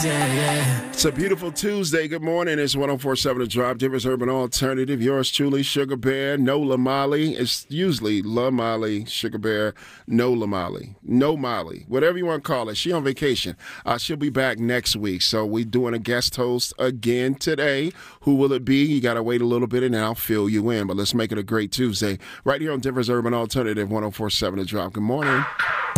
It's a beautiful Tuesday. Good morning. It's 104.7 The Drive, Denver's Urban Alternative. Yours truly, Sugar Bear, no Lamali. It's usually Lamali, Sugar Bear, no Lamali, no Molly, whatever you want to call it. She on vacation. She'll be back next week. So we're doing a guest host again today. Who will it be? You got to wait a little bit and then I'll fill you in. But let's make it a great Tuesday right here on Denver's Urban Alternative, 104.7 The Drive. Good morning.